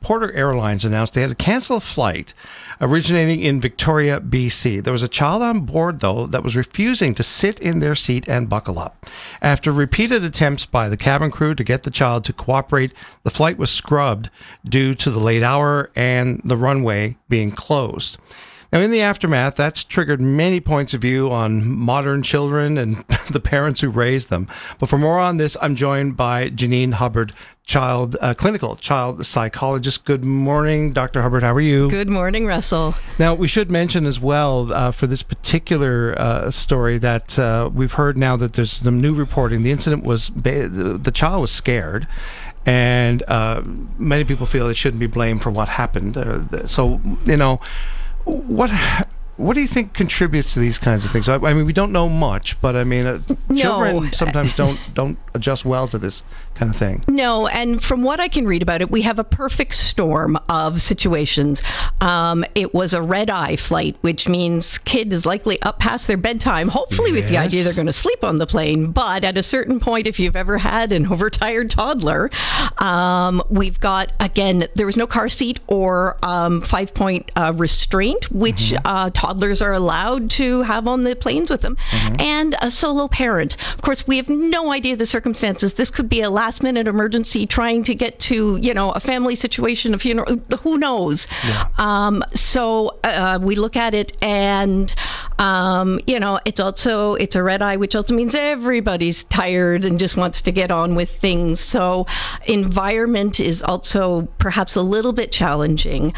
Porter Airlines announced they had to cancel a flight originating in Victoria, BC. There was a child on board, though, that was refusing to sit in their seat and buckle up. After repeated attempts by the cabin crew to get the child to cooperate, the flight was scrubbed due to the late hour and the runway being closed. Now, in the aftermath, that's triggered many points of view on modern children and the parents who raised them. But for more on this, I'm joined by Janine Hubbard, clinical child psychologist. Good morning, Dr. Hubbard. How are you? Good morning, Russell. Now, we should mention as well for this particular story that we've heard now that there's some new reporting. The incident was the child was scared. And many people feel it shouldn't be blamed for what happened. So, you know, what do you think contributes to these kinds of things? I mean, we don't know much, but I mean, children sometimes don't adjust well to this kind of thing. No, and from what I can read about it, we have a perfect storm of situations. It was a red-eye flight, which means kid is likely up past their bedtime, hopefully with the idea they're going to sleep on the plane. But at a certain point, if you've ever had an overtired toddler, we've got, again, there was no car seat or 5-point restraint, which toddlers are allowed to have on the planes with them, and a solo parent. Of course, we have no idea the circumstances. This could be a last-minute emergency trying to get to, a family situation, a funeral, who knows? Yeah. So we look at it and, it's a red eye, which also means everybody's tired and just wants to get on with things. So environment is also perhaps a little bit challenging.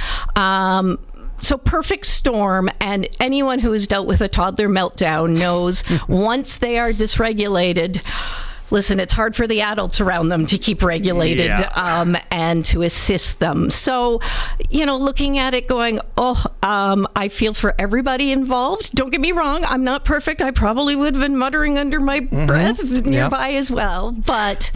So perfect storm, and anyone who has dealt with a toddler meltdown knows once they are dysregulated, listen, it's hard for the adults around them to keep regulated and to assist them. So, looking at it going, I feel for everybody involved. Don't get me wrong, I'm not perfect. I probably would have been muttering under my breath nearby as well. But,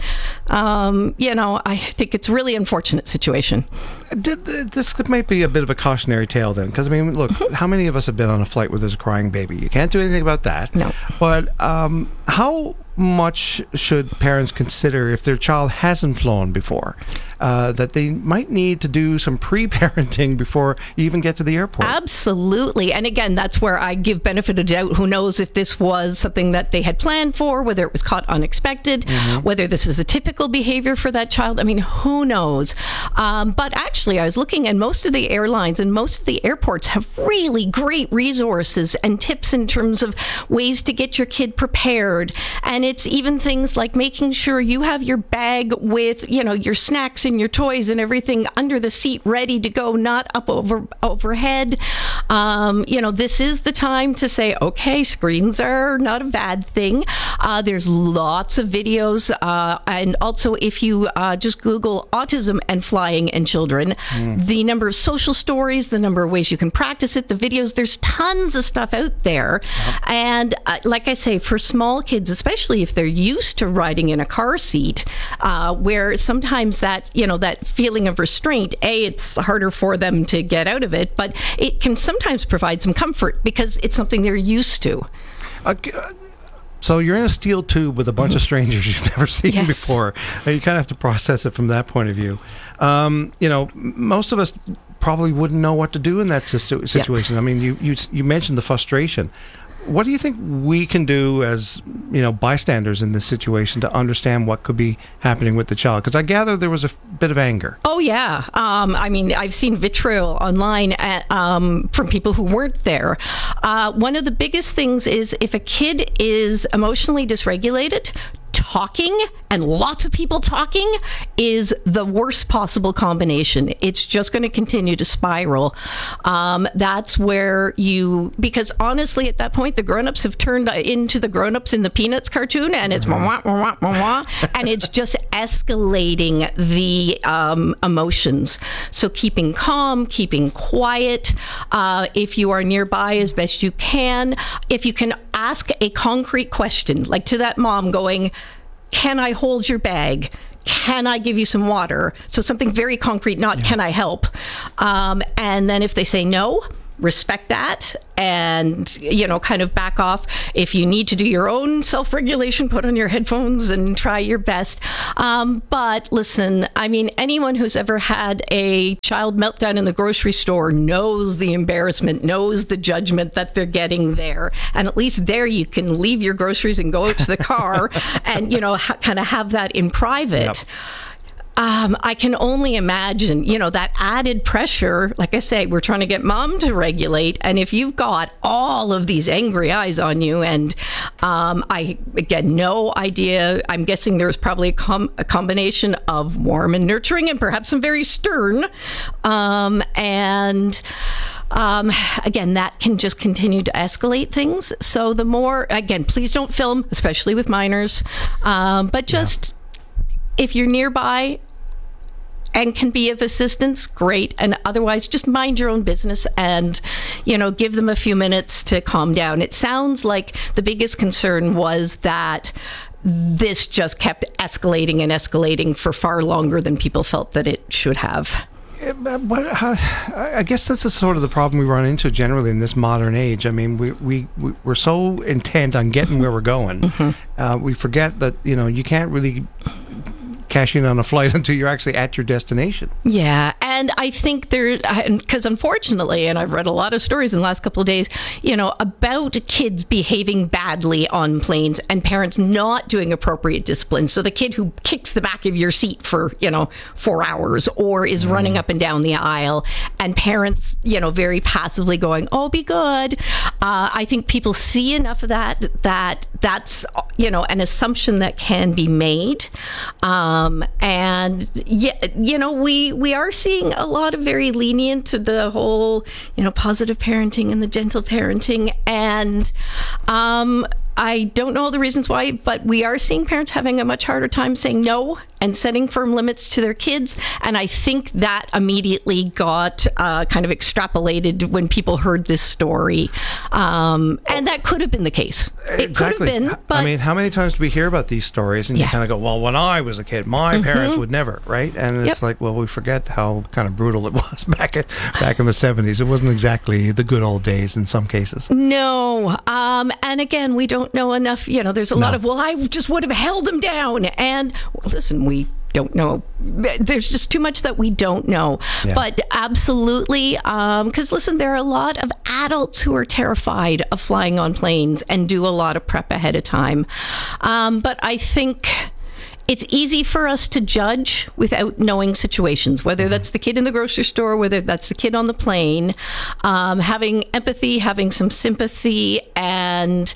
I think it's a really unfortunate situation. This might be a bit of a cautionary tale then, because, I mean, look, how many of us have been on a flight where there's a crying baby? You can't do anything about that. No. But how much should parents consider if their child hasn't flown before, that they might need to do some pre-parenting before you even get to the airport? Absolutely. And again, that's where I give benefit of doubt. Who knows if this was something that they had planned for, whether it was caught unexpected, whether this is a typical behavior for that child. I mean, who knows? But actually, I was looking, and most of the airlines and most of the airports have really great resources and tips in terms of ways to get your kid prepared. And it's even things like making sure you have your bag with, your snacks and your toys and everything under the seat ready to go, not up overhead. This is the time to say, okay, screens are not a bad thing. There's lots of videos. And also, if you just Google autism and flying and children, the number of social stories, the number of ways you can practice it, the videos, there's tons of stuff out there. And like I say, for small kids, especially if they're used to riding in a car seat, where sometimes that feeling of restraint, it's harder for them to get out of it, but it can sometimes provide some comfort because it's something they're used to. So you're in a steel tube with a bunch of strangers you've never seen before. You kind of have to process it from that point of view. Most of us probably wouldn't know what to do in that situation. I mean, you mentioned the frustration. What do you think we can do as, bystanders in this situation to understand what could be happening with the child? Because I gather there was a bit of anger. Oh, yeah. I've seen vitriol online from people who weren't there. One of the biggest things is if a kid is emotionally dysregulated, talking and lots of people talking is the worst possible combination. It's just going to continue to spiral. That's where because honestly, at that point, the grown-ups have turned into the grown-ups in the Peanuts cartoon, and it's wah, wah, wah, wah, wah, and it's just escalating the emotions. So keeping calm, keeping quiet, if you are nearby as best you can. If you can ask a concrete question, like to that mom going, can I hold your bag? Can I give you some water? So something very concrete, not can I help? And then if they say no, respect that and, kind of back off. If you need to do your own self-regulation, put on your headphones and try your best. But listen, I mean, anyone who's ever had a child meltdown in the grocery store knows the embarrassment, knows the judgment that they're getting there. And at least there you can leave your groceries and go out to the car and, kind of have that in private. Yep. I can only imagine, that added pressure. Like I say, we're trying to get mom to regulate. And if you've got all of these angry eyes on you, and no idea. I'm guessing there's probably a combination of warm and nurturing and perhaps some very stern. Again, that can just continue to escalate things. So the more, again, please don't film, especially with minors. But just... if you're nearby and can be of assistance, great. And otherwise, just mind your own business and, give them a few minutes to calm down. It sounds like the biggest concern was that this just kept escalating and escalating for far longer than people felt that it should have. I guess that's sort of the problem we run into generally in this modern age. I mean, we're so intent on getting where we're going. Mm-hmm. We forget that, you can't really cash in on a flight until you're actually at your destination. Yeah, and I think because unfortunately, and I've read a lot of stories in the last couple of days, about kids behaving badly on planes and parents not doing appropriate discipline. So the kid who kicks the back of your seat for, 4 hours or is running up and down the aisle, and parents, very passively going, "Oh, be good." I think people see enough of that's, an assumption that can be made. We are seeing a lot of very lenient to the whole, positive parenting and the gentle parenting. And I don't know the reasons why, but we are seeing parents having a much harder time saying no and setting firm limits to their kids. And I think that immediately got kind of extrapolated when people heard this story. And that could have been the case. It could have been. But I mean, how many times do we hear about these stories and you kind of go, well, when I was a kid, my parents would never, right? And it's like, well, we forget how kind of brutal it was back in the 70s. It wasn't exactly the good old days in some cases. No. And again, we don't know enough. There's a lot of, well, I just would have held them down. And listen, we don't know. There's just too much that we don't know. Yeah. But absolutely, because listen, there are a lot of adults who are terrified of flying on planes and do a lot of prep ahead of time. But I think it's easy for us to judge without knowing situations, whether that's the kid in the grocery store, whether that's the kid on the plane. Having empathy, having some sympathy, and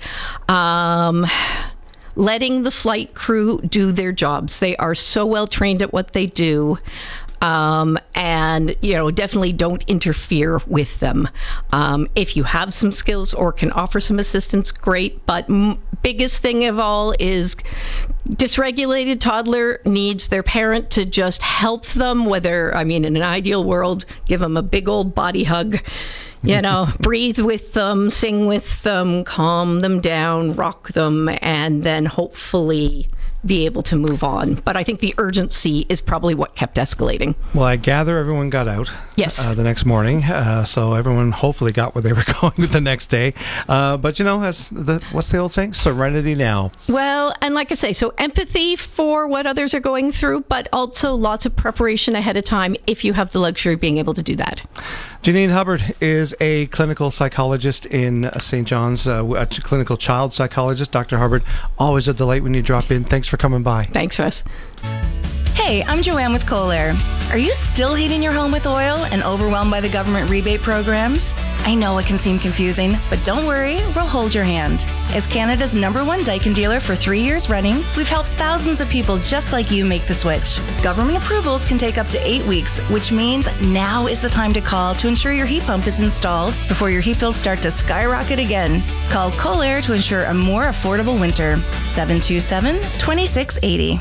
letting the flight crew do their jobs. They are so well trained at what they do. And, definitely don't interfere with them. If you have some skills or can offer some assistance, great. But biggest thing of all is dysregulated toddler needs their parent to just help them, in an ideal world, give them a big old body hug. Breathe with them, sing with them, calm them down, rock them, and then hopefully be able to move on. But I think the urgency is probably what kept escalating. Well, I gather everyone got out the next morning, so everyone hopefully got where they were going the next day. But, what's the old saying? Serenity now. Well, and like I say, so empathy for what others are going through, but also lots of preparation ahead of time if you have the luxury of being able to do that. Janine Hubbard is a clinical psychologist in St. John's, a clinical child psychologist. Dr. Hubbard, always a delight when you drop in. Thanks for coming by. Thanks, Russ. Hey, I'm Joanne with Kohler. Are you still heating your home with oil and overwhelmed by the government rebate programs? I know it can seem confusing, but don't worry, we'll hold your hand. As Canada's #1 Daikin dealer for 3 years running, we've helped thousands of people just like you make the switch. Government approvals can take up to 8 weeks, which means now is the time to call to ensure your heat pump is installed before your heat bills start to skyrocket again. Call Kohler to ensure a more affordable winter. 727-2680.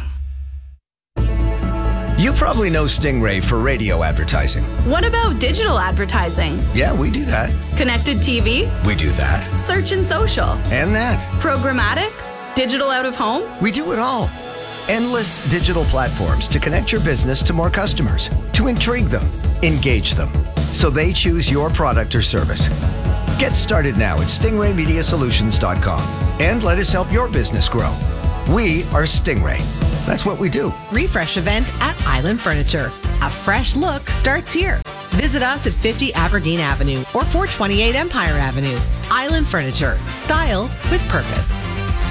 You probably know Stingray for radio advertising. What about digital advertising? Yeah, we do that. Connected TV? We do that. Search and social? And that. Programmatic? Digital out of home? We do it all. Endless digital platforms to connect your business to more customers, to intrigue them, engage them. so they choose your product or service. Get started now at stingraymediasolutions.com and let us help your business grow. We are Stingray. That's what we do. Refresh event at Island Furniture. A fresh look starts here. Visit us at 50 Aberdeen Avenue or 428 Empire Avenue. Island Furniture. Style with purpose.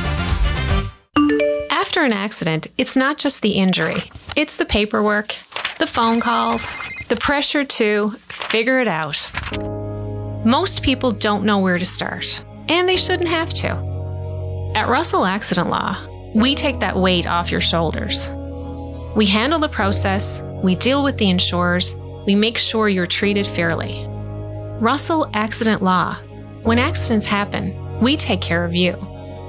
After an accident, it's not just the injury. It's the paperwork, the phone calls, the pressure to figure it out. Most people don't know where to start, and they shouldn't have to. At Russell Accident Law, we take that weight off your shoulders. We handle the process, we deal with the insurers, we make sure you're treated fairly. Russell Accident Law. When accidents happen, we take care of you.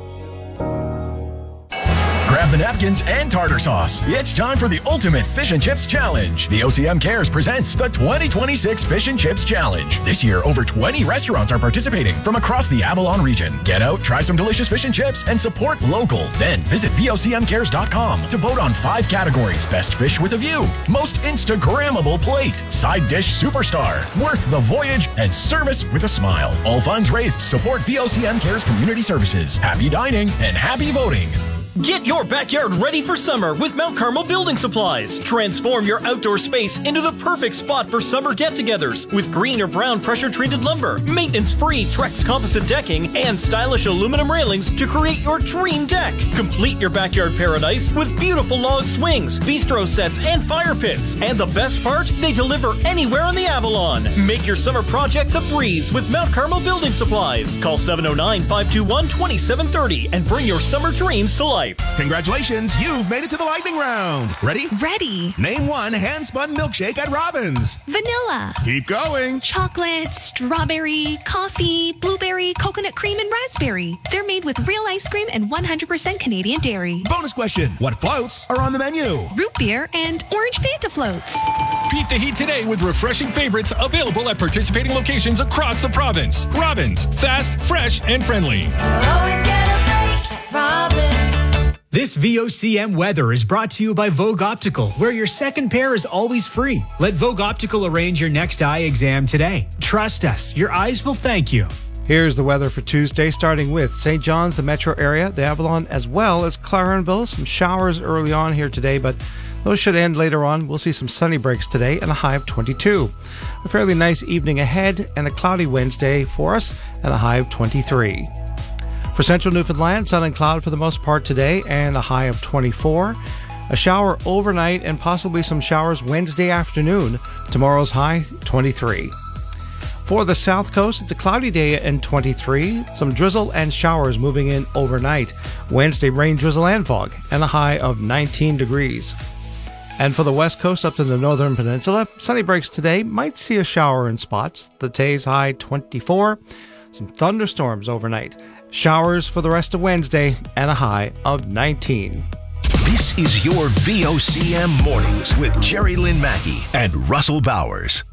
Grab the napkins and tartar sauce. It's time for the ultimate fish and chips challenge. The OCM Cares presents the 2026 Fish and Chips Challenge. This year, over 20 restaurants are participating from across the Avalon region. Get out, try some delicious fish and chips, and support local. Then visit VOCMcares.com to vote on 5 categories: Best Fish with a View, Most Instagrammable Plate, Side Dish Superstar, Worth the Voyage, and Service with a Smile. All funds raised support VOCM Cares Community Services. Happy dining and happy voting. Get your backyard ready for summer with Mount Carmel Building Supplies. Transform your outdoor space into the perfect spot for summer get-togethers with green or brown pressure-treated lumber, maintenance-free Trex composite decking, and stylish aluminum railings to create your dream deck. Complete your backyard paradise with beautiful log swings, bistro sets, and fire pits. And the best part? They deliver anywhere on the Avalon. Make your summer projects a breeze with Mount Carmel Building Supplies. Call 709-521-2730 and bring your summer dreams to life. Congratulations, you've made it to the lightning round. Ready? Ready. Name one hand-spun milkshake at Robbins. Vanilla. Keep going. Chocolate, strawberry, coffee, blueberry, coconut cream, and raspberry. They're made with real ice cream and 100% Canadian dairy. Bonus question. What floats are on the menu? Root beer and orange Fanta floats. Beat the heat today with refreshing favorites available at participating locations across the province. Robbins. Fast, fresh, and friendly. Always get a break at Robbins. This VOCM weather is brought to you by Vogue Optical, where your second pair is always free. Let Vogue Optical arrange your next eye exam today. Trust us, your eyes will thank you. Here's the weather for Tuesday, starting with St. John's, the metro area, the Avalon, as well as Clarenville. Some showers early on here today, but those should end later on. We'll see some sunny breaks today and a high of 22. A fairly nice evening ahead and a cloudy Wednesday for us and a high of 23. For central Newfoundland, sun and cloud for the most part today and a high of 24. A shower overnight and possibly some showers Wednesday afternoon. Tomorrow's high, 23. For the south coast, it's a cloudy day and 23. Some drizzle and showers moving in overnight. Wednesday, rain, drizzle, and fog and a high of 19 degrees. And for the west coast up to the northern peninsula, sunny breaks today. Might see a shower in spots. The day's high, 24. Some thunderstorms overnight. Showers for the rest of Wednesday and a high of 19. This is your VOCM Mornings with Jerry Lynn Mackey and Russell Bowers.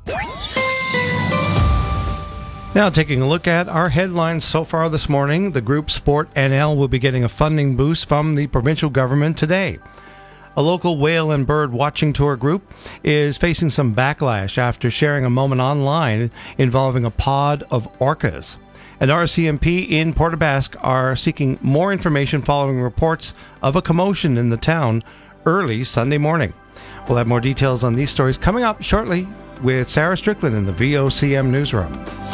Now taking a look at our headlines so far this morning. The group Sport NL will be getting a funding boost from the provincial government today. A local whale and bird watching tour group is facing some backlash after sharing a moment online involving a pod of orcas. And RCMP in Port aux Basques are seeking more information following reports of a commotion in the town early Sunday morning. We'll have more details on these stories coming up shortly with Sarah Strickland in the VOCM newsroom.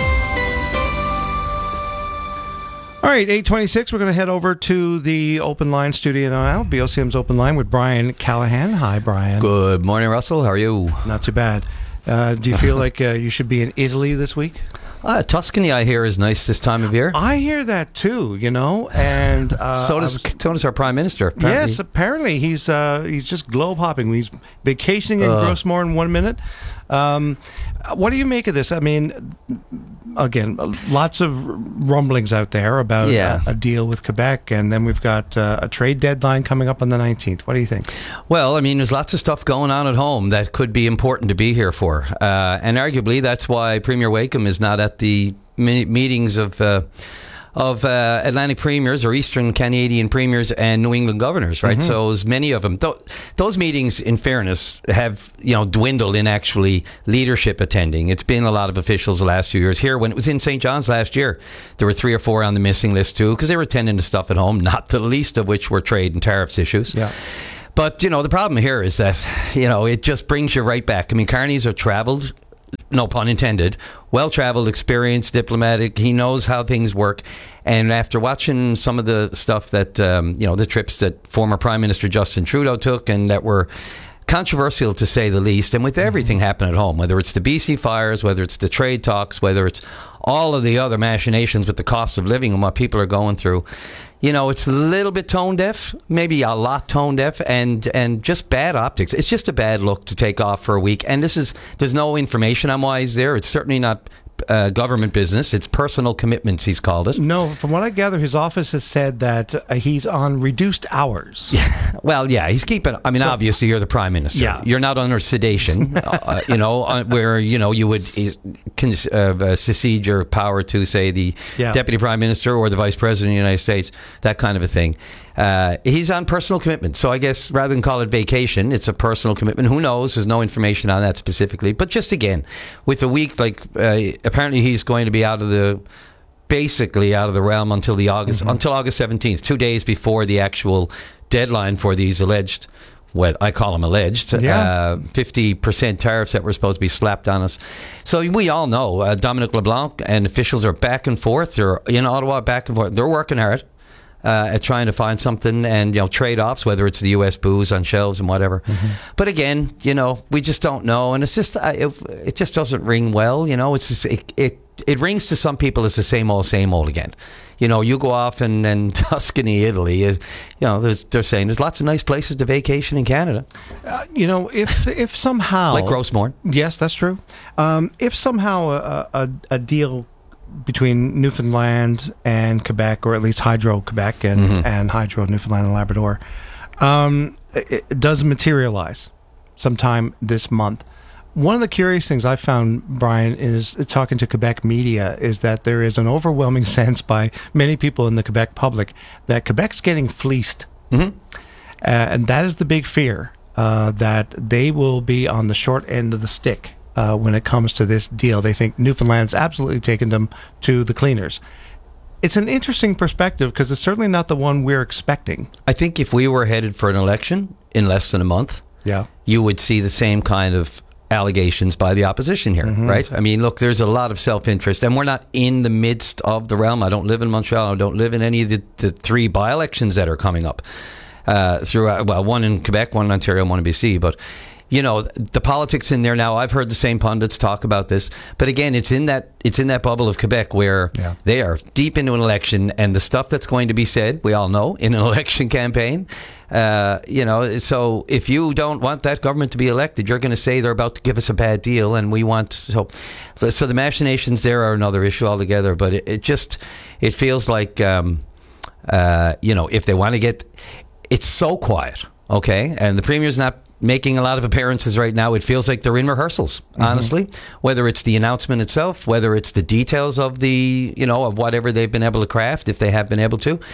All right, 8:26, we're going to head over to the open line studio now, VOCM's open line with Brian Callahan. Hi, Brian. Good morning, Russell. How are you? Not too bad. Do you feel like you should be in Italy this week? Tuscany, I hear, is nice this time of year. I hear that too, you know, and so does our Prime Minister. Apparently. Yes, apparently he's just globe hopping. He's vacationing in Grossmore in 1 minute. What do you make of this? I mean, again, lots of rumblings out there about a deal with Quebec, and then we've got a trade deadline coming up on the 19th. What do you think? Well, I mean, there's lots of stuff going on at home that could be important to be here for. And arguably, that's why Premier Wakeham is not at the meetings of Atlantic premiers or Eastern Canadian premiers and New England governors, right? Mm-hmm. So as many of them, those meetings, in fairness, have dwindled in actually leadership attending. It's been a lot of officials the last few years. Here, when it was in St. John's last year, there were 3 or 4 on the missing list too, because they were attending to stuff at home, not the least of which were trade and tariffs issues. Yeah. But, the problem here is that, it just brings you right back. I mean, Carney's are traveled, no pun intended, well-traveled, experienced, diplomatic. He knows how things work. And after watching some of the stuff that, the trips that former Prime Minister Justin Trudeau took and that were controversial to say the least, and with everything happening at home, whether it's the BC fires, whether it's the trade talks, whether it's all of the other machinations with the cost of living and what people are going through, it's a little bit tone deaf, maybe a lot tone deaf, and just bad optics. It's just a bad look to take off for a week. And there's no information on why he's there. It's certainly not government business. It's personal commitments, he's called it. No, from what I gather, his office has said that he's on reduced hours. Well, yeah, he's keeping. I mean, obviously, you're the Prime Minister. Yeah. You're not under sedation, where you would secede your power to, say, the Deputy Prime Minister or the Vice President of the United States, that kind of a thing. He's on personal commitment. So I guess rather than call it vacation, it's a personal commitment. Who knows? There's no information on that specifically. But just again, with a week, apparently he's going to be basically out of the realm until August 17th, 2 days before the actual deadline for these alleged, what I call them alleged, 50% tariffs that were supposed to be slapped on us. So we all know Dominic LeBlanc and officials are back and forth. They're in Ottawa, back and forth. They're working hard at trying to find something, and trade-offs, whether it's the U.S. booze on shelves and whatever. Mm-hmm. But again, we just don't know, and it's just it just doesn't ring well. It's just, it rings to some people as the same old again. You go off and Tuscany, Italy. They're saying there's lots of nice places to vacation in Canada. If somehow, like Grossmore. Yes, that's true. If somehow a deal between Newfoundland and Quebec, or at least Hydro-Quebec and Hydro Newfoundland and Labrador, it does materialize sometime this month. One of the curious things I found, Brian, is talking to Quebec media, is that there is an overwhelming sense by many people in the Quebec public that Quebec's getting fleeced. Mm-hmm. And that is the big fear, that they will be on the short end of the stick when it comes to this deal. They think Newfoundland's absolutely taken them to the cleaners. It's an interesting perspective because it's certainly not the one we're expecting. I think if we were headed for an election in less than a month, you would see the same kind of allegations by the opposition here, right? I mean, look, there's a lot of self-interest, and we're not in the midst of the realm. I don't live in Montreal. I don't live in any of the 3 by-elections that are coming up one in Quebec, one in Ontario, and one in BC, but the politics in there now. I've heard the same pundits talk about this, but again, it's in that bubble of Quebec where they are deep into an election, and the stuff that's going to be said, we all know, in an election campaign. So if you don't want that government to be elected, you're going to say they're about to give us a bad deal, and we want so the machinations there are another issue altogether. But it feels like if they want to get, it's so quiet, okay, and the Premier's not making a lot of appearances right now. It feels like they're in rehearsals, honestly, whether it's the announcement itself, whether it's the details of of whatever they've been able to craft, if they have been able to.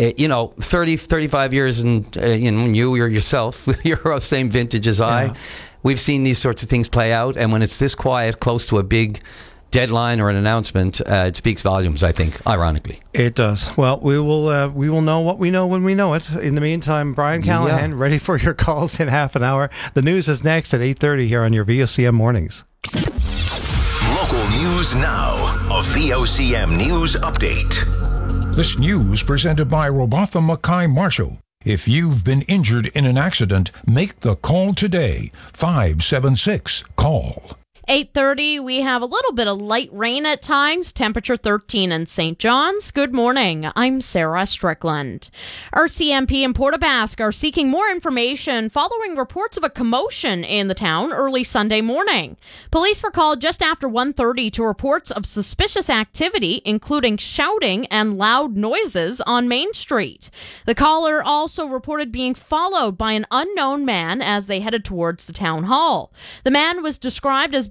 35 years, and you or yourself, you're of the same vintage as I. We've seen these sorts of things play out, and when it's this quiet, close to a big deadline or an announcement, it speaks volumes, I think, ironically. It does. Well, we will know what we know when we know it. In the meantime, Brian Callahan, ready for your calls in half an hour. The news is next at 8:30 here on your VOCM Mornings. Local news now. A VOCM News Update. This news presented by Robatha Mackay Marshall. If you've been injured in an accident, make the call today. 576-CALL. 8:30, we have a little bit of light rain at times, temperature 13 in St. John's. Good morning, I'm Sarah Strickland. RCMP and Port aux Basques are seeking more information following reports of a commotion in the town early Sunday morning. Police were called just after 1:30 to reports of suspicious activity, including shouting and loud noises on Main Street. The caller also reported being followed by an unknown man as they headed towards the town hall. The man was described as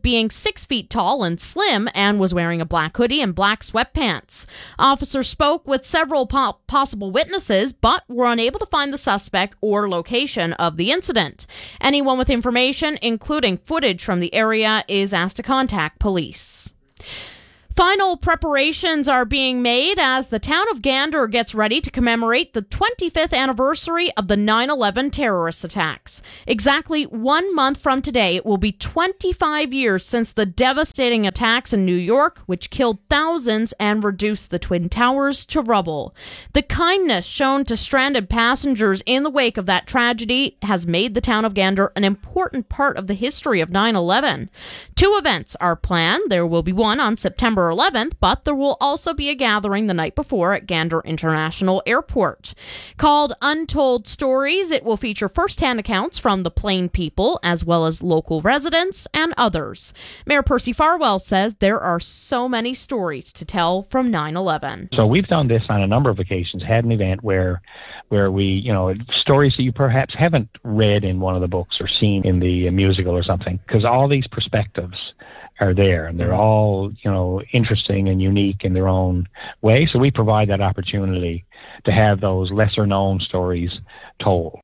being 6 feet tall and slim and was wearing a black hoodie and black sweatpants. Officers spoke with several possible witnesses, but were unable to find the suspect or location of the incident. Anyone with information, including footage from the area, is asked to contact police. Final preparations are being made as the town of Gander gets ready to commemorate the 25th anniversary of the 9/11 terrorist attacks. Exactly 1 month from today, it will be 25 years since the devastating attacks in New York, which killed thousands and reduced the Twin Towers to rubble. The kindness shown to stranded passengers in the wake of that tragedy has made the town of Gander an important part of the history of 9/11. 2 events are planned. There will be one on September 11th, but there will also be a gathering the night before at Gander International Airport. Called Untold Stories, it will feature first-hand accounts from the Plain people, as well as local residents and others. Mayor Percy Farwell says there are so many stories to tell from 9/11. So we've done this on a number of occasions, had an event where we, stories that you perhaps haven't read in one of the books or seen in the musical or something, because all these perspectives are there, and they're all, interesting and unique in their own way. So we provide that opportunity to have those lesser known stories told.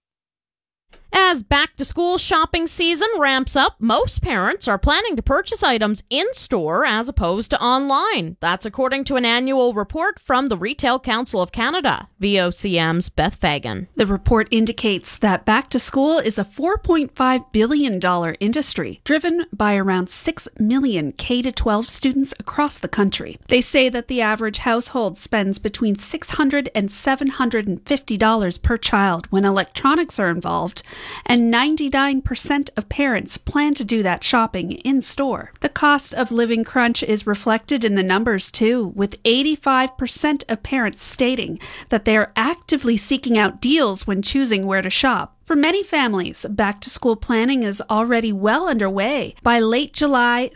As back-to-school shopping season ramps up, most parents are planning to purchase items in-store as opposed to online. That's according to an annual report from the Retail Council of Canada. VOCM's Beth Fagan. The report indicates that back-to-school is a $4.5 billion industry, driven by around 6 million K-12 students across the country. They say that the average household spends between $600 and $750 per child when electronics are involved, and 99% of parents plan to do that shopping in-store. The cost of living crunch is reflected in the numbers too, with 85% of parents stating that they are actively seeking out deals when choosing where to shop. For many families, back-to-school planning is already well underway. By late July,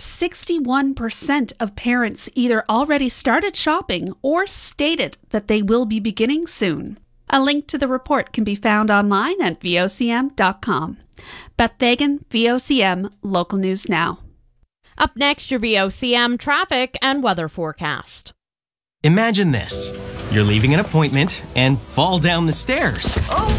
61% of parents either already started shopping or stated that they will be beginning soon. A link to the report can be found online at VOCM.com. Beth Fagan, VOCM, Local News Now. Up next, your VOCM traffic and weather forecast. Imagine this. You're leaving an appointment and fall down the stairs.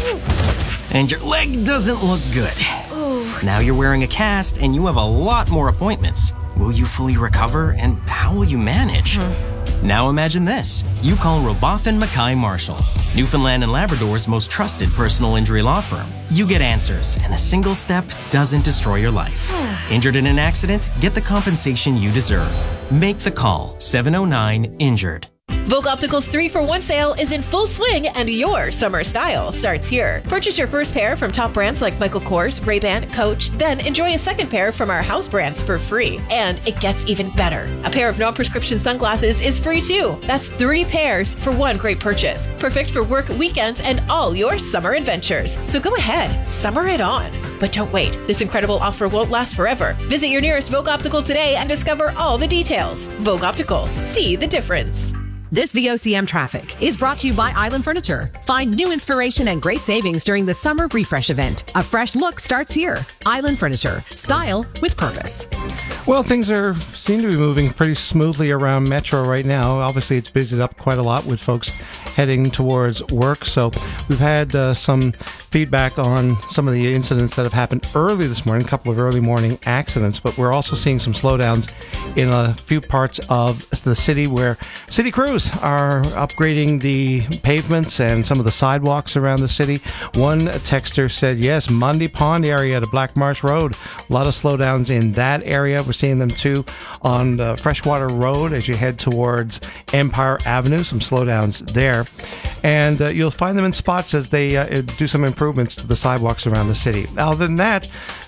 Oh! And your leg doesn't look good. Oh. Now you're wearing a cast and you have a lot more appointments. Will you fully recover, and how will you manage? Now imagine this. You call Robotham Mackay Marshall, Newfoundland and Labrador's most trusted personal injury law firm. You get answers, and a single step doesn't destroy your life. Injured in an accident? Get the compensation you deserve. Make the call. 709-INJURED. Vogue Optical's 3-for-1 sale is in full swing, and your summer style starts here. Purchase your first pair from top brands like Michael Kors, Ray-Ban, Coach, then enjoy a second pair from our house brands for free. And it gets even better. A pair of non-prescription sunglasses is free too. That's 3 pairs for one great purchase. Perfect for work, weekends, and all your summer adventures. So go ahead, summer it on. But don't wait. This incredible offer won't last forever. Visit your nearest Vogue Optical today and discover all the details. Vogue Optical. See the difference. This VOCM traffic is brought to you by Island Furniture. Find new inspiration and great savings during the summer refresh event. A fresh look starts here. Island Furniture. Style with purpose. Well, things seem to be moving pretty smoothly around Metro right now. Obviously, it's busied up quite a lot with folks heading towards work. So we've had some feedback on some of the incidents that have happened early this morning, a couple of early morning accidents, but we're also seeing some slowdowns in a few parts of the city where city crews are upgrading the pavements and some of the sidewalks around the city. One texter said, yes, Mundy Pond area to Black Marsh Road. A lot of slowdowns in that area. We're seeing them too on Freshwater Road as you head towards Empire Avenue. Some slowdowns there. And you'll find them in spots as they do some improvements to the sidewalks around the city. Other than that,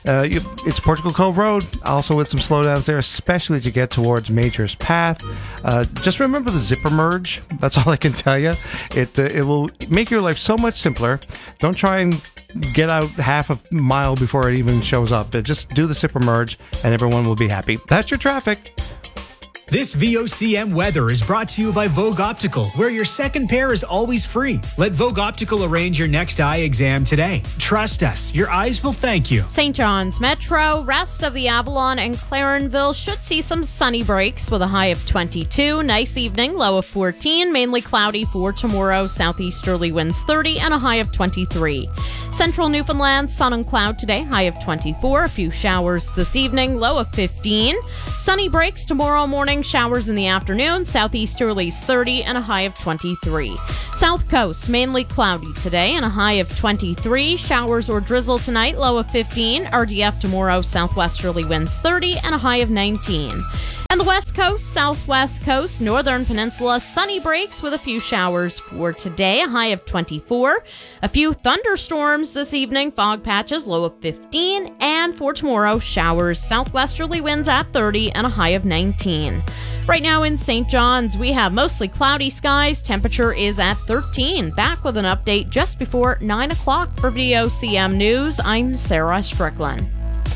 it's Portugal Cove Road, also with some slowdowns there, especially as you get towards Major's Path. Just remember the zipper merge. That's all I can tell you. It will make your life so much simpler. Don't try and get out half a mile before it even shows up. Just do the zipper merge and everyone will be happy. That's your traffic. This VOCM weather is brought to you by Vogue Optical, where your second pair is always free. Let Vogue Optical arrange your next eye exam today. Trust us, your eyes will thank you. St. John's Metro, rest of the Avalon and Clarenville should see some sunny breaks with a high of 22. Nice evening, low of 14. Mainly cloudy for tomorrow. Southeasterly winds 30 and a high of 23. Central Newfoundland, sun and cloud today, high of 24. A few showers this evening, low of 15. Sunny breaks tomorrow morning. Showers in the afternoon, southeasterlies 30 and a high of 23. South Coast, mainly cloudy today and a high of 23. Showers or drizzle tonight, low of 15. RDF tomorrow, southwesterly winds 30 and a high of 19. And the West Coast, Southwest Coast, Northern Peninsula, sunny breaks with a few showers for today, a high of 24. A few thunderstorms this evening, fog patches, low of 15. And for tomorrow, showers, southwesterly winds at 30 and a high of 19. Right now in St. John's, we have mostly cloudy skies. Temperature is at 13. Back with an update just before 9 o'clock for VOCM News. I'm Sarah Strickland.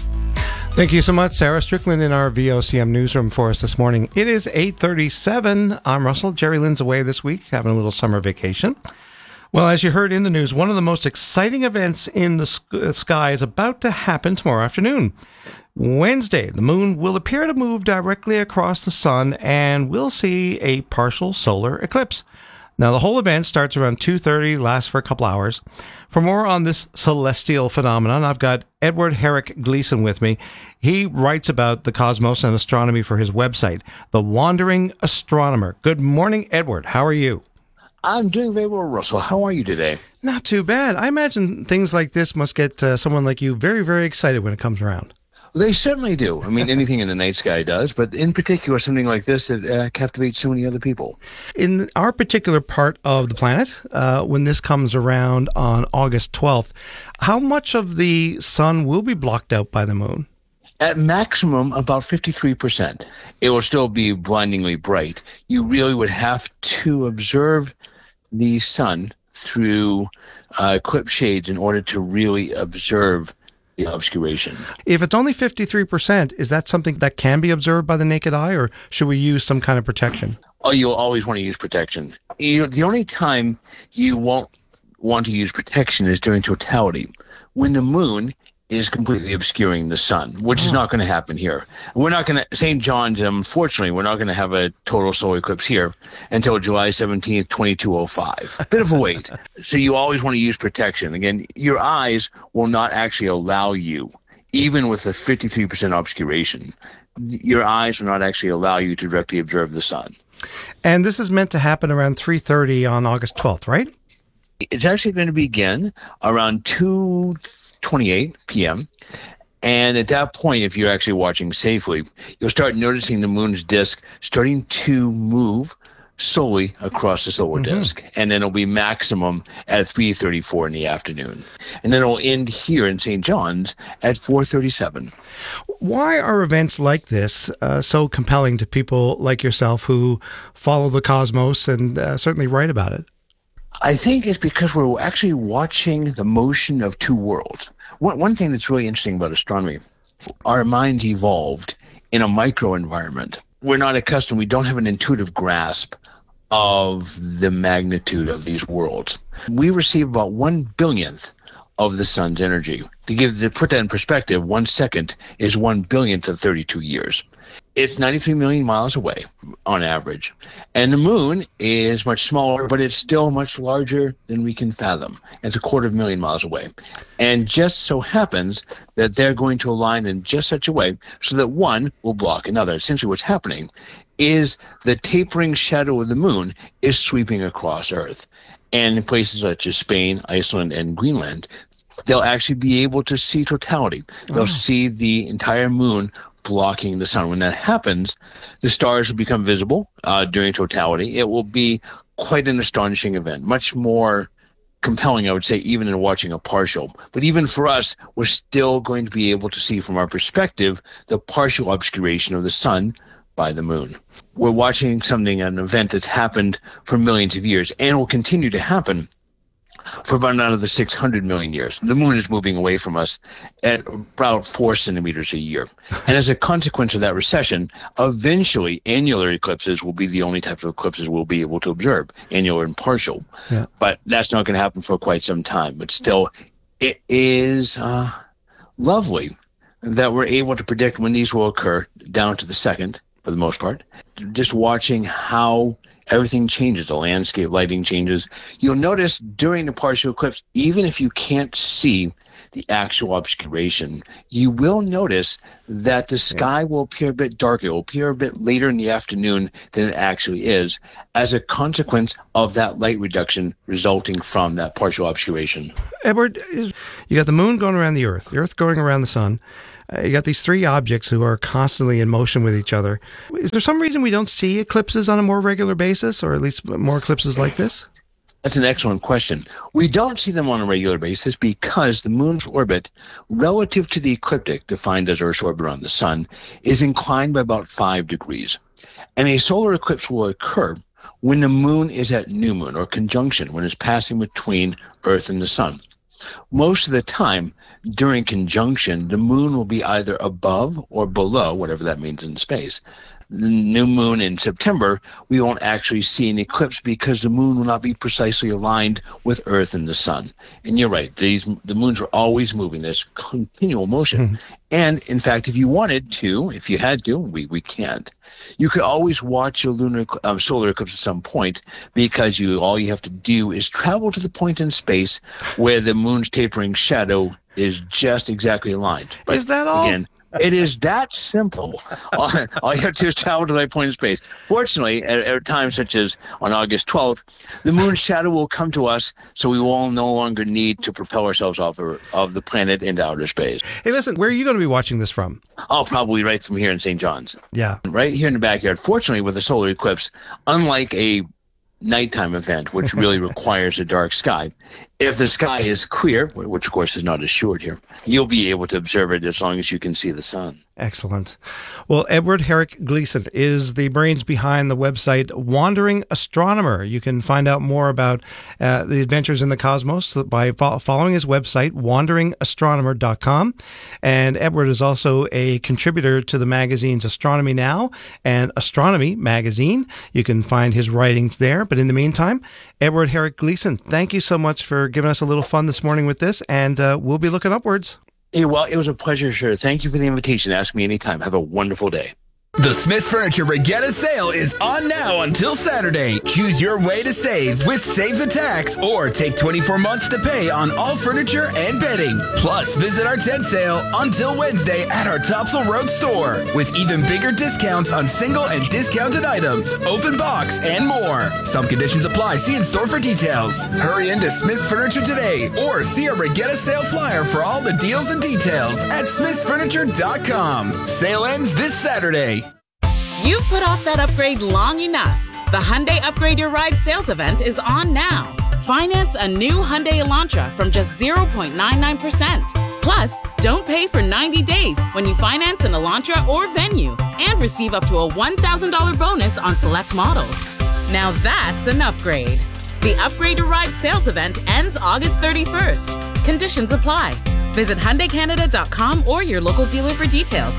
Thank you so much, Sarah Strickland, in our VOCM newsroom for us this morning. It is 8:37. I'm Russell. Jerry Lynn's away this week, having a little summer vacation. Well, as you heard in the news, one of the most exciting events in the sky is about to happen tomorrow afternoon. Wednesday, the moon will appear to move directly across the sun, and we'll see a partial solar eclipse. Now, the whole event starts around 2:30, lasts for a couple hours. For more on this celestial phenomenon, I've got Edward Herrick Gleason with me. He writes about the cosmos and astronomy for his website, The Wandering Astronomer. Good morning, Edward. How are you? I'm doing very well, Russell. How are you today? Not too bad. I imagine things like this must get someone like you very, very excited when it comes around. They certainly do. I mean, anything in the night sky does, but in particular, something like this that captivates so many other people. In our particular part of the planet, when this comes around on August 12th, how much of the sun will be blocked out by the moon? At maximum, about 53%. It will still be blindingly bright. You really would have to observe the sun through eclipse shades in order to really observe the obscuration. If it's only 53%, is that something that can be observed by the naked eye, or should we use some kind of protection? Oh, you'll always want to use protection. The only time you won't want to use protection is during totality, when the moon is completely obscuring the sun, which is not going to happen here. We're not going to, St. John's, unfortunately, we're not going to have a total solar eclipse here until July 17th, 2205. A bit of a wait. So you always want to use protection. Again, your eyes will not actually allow you, even with a 53% obscuration, your eyes will not actually allow you to directly observe the sun. And this is meant to happen around 3:30 on August 12th, right? It's actually going to begin around 2:28 p.m. And at that point, if you're actually watching safely, you'll start noticing the moon's disk starting to move slowly across the solar disk. And then it'll be maximum at 3:34 in the afternoon. And then it'll end here in St. John's at 4:37. Why are events like this so compelling to people like yourself who follow the cosmos and certainly write about it? I think it's because we're actually watching the motion of two worlds. One thing that's really interesting about astronomy, our minds evolved in a microenvironment. We're not accustomed, we don't have an intuitive grasp of the magnitude of these worlds. We receive about 1/billionth of the sun's energy. To put that in perspective, 1 second is 1/billionth of 32 years. It's 93 million miles away on average. And the moon is much smaller, but it's still much larger than we can fathom. It's 250,000 miles away. And just so happens that they're going to align in just such a way so that one will block another. Essentially what's happening is the tapering shadow of the moon is sweeping across Earth. And in places such as Spain, Iceland, and Greenland, they'll actually be able to see totality. They'll see the entire moon blocking the sun. When that happens, the stars will become visible during totality. It will be quite an astonishing event, much more compelling, I would say, even in watching a partial. But even for us, we're still going to be able to see from our perspective the partial obscuration of the sun by the moon. We're watching an event that's happened for millions of years and will continue to happen for about another 600 million years. The moon is moving away from us at about 4 centimeters a year. And as a consequence of that recession, eventually annular eclipses will be the only type of eclipses we'll be able to observe, annular and partial. Yeah. But that's not going to happen for quite some time. But still, it is lovely that we're able to predict when these will occur down to the second, for the most part. Just watching how everything changes, the landscape, lighting changes. You'll notice during the partial eclipse, even if you can't see the actual obscuration, you will notice that the sky will appear a bit darker. It will appear a bit later in the afternoon than it actually is as a consequence of that light reduction resulting from that partial obscuration. Edward, you got the moon going around the Earth going around the sun. You got these three objects who are constantly in motion with each other. Is there some reason we don't see eclipses on a more regular basis, or at least more eclipses like this? That's an excellent question. We don't see them on a regular basis because the moon's orbit, relative to the ecliptic, defined as Earth's orbit around the sun, is inclined by about 5 degrees. And a solar eclipse will occur when the moon is at new moon, or conjunction, when it's passing between Earth and the sun. Most of the time, during conjunction, the moon will be either above or below, whatever that means in space. The new moon in September, we won't actually see an eclipse because the moon will not be precisely aligned with Earth and the sun. And you're right, the moons are always moving. There's continual motion. And in fact, if you wanted to, if you had to, we can't. You could always watch a solar eclipse at some point because all you have to do is travel to the point in space where the moon's tapering shadow is just exactly aligned. But is that all? Again, it is that simple. All you have to do is travel to that point in space. Fortunately, at times such as on August 12th, the moon's shadow will come to us, so we will no longer need to propel ourselves off of the planet into outer space. Hey, listen, where are you going to be watching this from? Oh, probably right from here in St. John's. Yeah. Right here in the backyard. Fortunately, with a solar eclipse, unlike a nighttime event, which really requires a dark sky, if the sky is clear, which of course is not assured here, you'll be able to observe it as long as you can see the sun. Excellent. Well, Edward Herrick Gleason is the brains behind the website Wandering Astronomer. You can find out more about the adventures in the cosmos by following his website, wanderingastronomer.com. And Edward is also a contributor to the magazines Astronomy Now and Astronomy Magazine. You can find his writings there. But in the meantime, Edward Herrick Gleason, thank you so much for giving us a little fun this morning with this, and we'll be looking upwards. Yeah, well, it was a pleasure, sir. Thank you for the invitation. Ask me anytime. Have a wonderful day. The Smith's Furniture Regatta Sale is on now until Saturday. Choose your way to save with Save the Tax or take 24 months to pay on all furniture and bedding. Plus, visit our tent sale until Wednesday at our Topsail Road store with even bigger discounts on single and discounted items, open box, and more. Some conditions apply. See in store for details. Hurry into Smith's Furniture today or see a Regatta Sale flyer for all the deals and details at smithsfurniture.com. Sale ends this Saturday. You've put off that upgrade long enough. The Hyundai Upgrade Your Ride sales event is on now. Finance a new Hyundai Elantra from just 0.99%. Plus, don't pay for 90 days when you finance an Elantra or Venue and receive up to a $1,000 bonus on select models. Now that's an upgrade. The Upgrade Your Ride sales event ends August 31st. Conditions apply. Visit HyundaiCanada.com or your local dealer for details.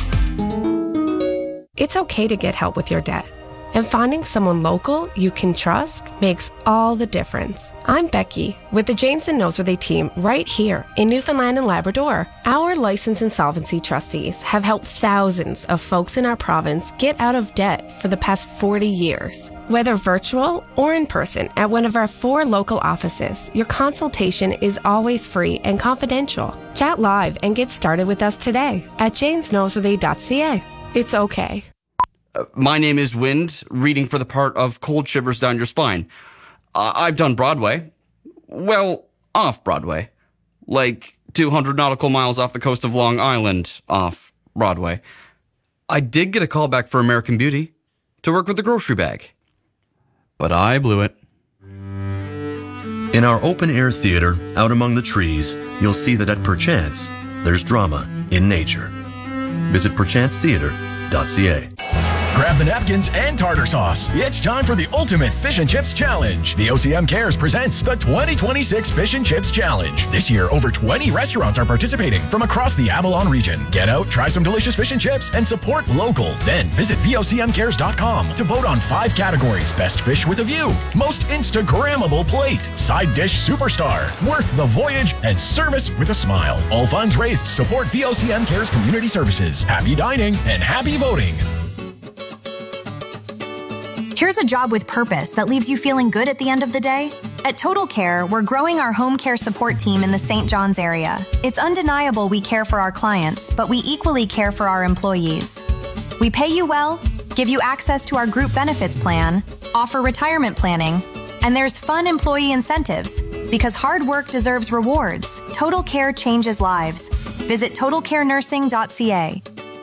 It's okay to get help with your debt. And finding someone local you can trust makes all the difference. I'm Becky with the Janes and Noseworthy team right here in Newfoundland and Labrador. Our licensed insolvency trustees have helped thousands of folks in our province get out of debt for the past 40 years. Whether virtual or in person at one of our 4 local offices, your consultation is always free and confidential. Chat live and get started with us today at janesnoseworthy.ca. It's okay. My name is Wind, reading for the part of Cold Shivers Down Your Spine. I've done Broadway. Well, off-Broadway. Like 200 nautical miles off the coast of Long Island, off-Broadway. I did get a call back for American Beauty to work with the grocery bag. But I blew it. In our open-air theater, out among the trees, you'll see that at Perchance, there's drama in nature. Visit perchancetheater.ca. Grab the napkins and tartar sauce. It's time for the ultimate fish and chips challenge. The OCM Cares presents the 2026 Fish and Chips Challenge. This year, over 20 restaurants are participating from across the Avalon region. Get out, try some delicious fish and chips, and support local. Then visit VOCMcares.com to vote on 5 categories: Best Fish with a View, Most Instagrammable Plate, Side Dish Superstar, Worth the Voyage, and Service with a Smile. All funds raised to support VOCM Cares Community Services. Happy dining and happy voting. Here's a job with purpose that leaves you feeling good at the end of the day. At Total Care, we're growing our home care support team in the St. John's area. It's undeniable we care for our clients, but we equally care for our employees. We pay you well, give you access to our group benefits plan, offer retirement planning, and there's fun employee incentives. Because hard work deserves rewards, Total Care changes lives. Visit totalcarenursing.ca.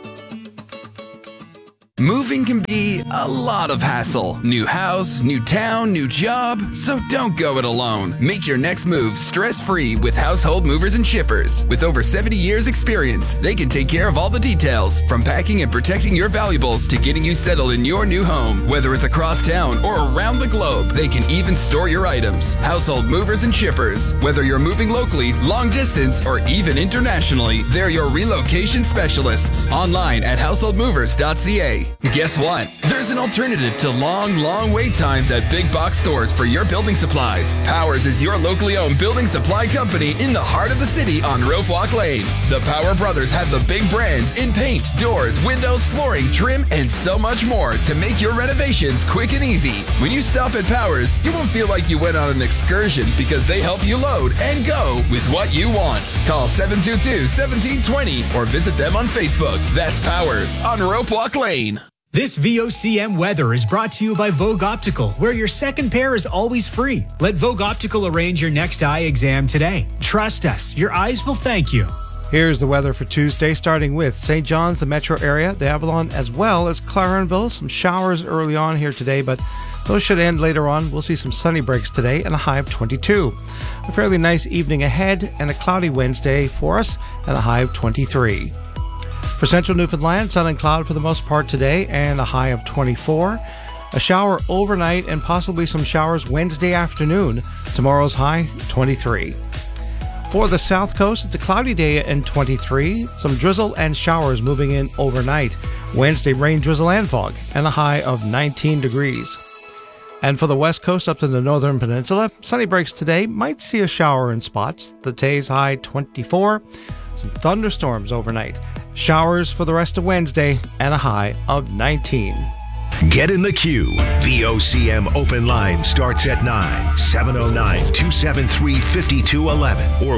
Moving can be a lot of hassle. New house, new town, new job. So don't go it alone. Make your next move stress-free with Household Movers and Shippers. With over 70 years experience, they can take care of all the details, from packing and protecting your valuables to getting you settled in your new home. Whether it's across town or around the globe, they can even store your items. Household Movers and Shippers. Whether you're moving locally, long distance, or even internationally, they're your relocation specialists. Online at householdmovers.ca. Guess what? There's an alternative to long wait times at big box stores for your building supplies. Powers is your locally owned building supply company in the heart of the city on Rope Walk Lane. The Power Brothers have the big brands in paint, doors, windows, flooring, trim, and so much more to make your renovations quick and easy. When you stop at Powers, you won't feel like you went on an excursion because they help you load and go with what you want. Call 722-1720 or visit them on Facebook. That's Powers on Rope Walk Lane. This VOCM weather is brought to you by Vogue Optical, where your second pair is always free. Let Vogue Optical arrange your next eye exam today. Trust us, your eyes will thank you. Here's the weather for Tuesday, starting with St. John's, the metro area, the Avalon, as well as Clarenville. Some showers early on here today, but those should end later on. We'll see some sunny breaks today and a high of 22. A fairly nice evening ahead and a cloudy Wednesday for us and a high of 23. For central Newfoundland, sun and cloud for the most part today and a high of 24. A shower overnight and possibly some showers Wednesday afternoon. Tomorrow's high, 23. For the south coast, it's a cloudy day and 23. Some drizzle and showers moving in overnight. Wednesday, rain, drizzle, and fog, and a high of 19 degrees. And for the west coast up to the northern peninsula, sunny breaks today. Might see a shower in spots. The day's high, 24. Some thunderstorms overnight. Showers for the rest of Wednesday and a high of 19. Get in the queue. VOCM open line starts at 9, 709-273-5211 or